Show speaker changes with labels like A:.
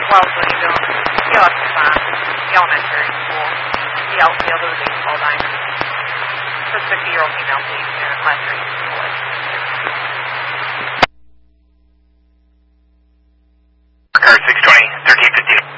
A: Wells when he's doing, he left me fine. The elementary school. The other baseball diamond. For 50-year-old female team here, last year, boy.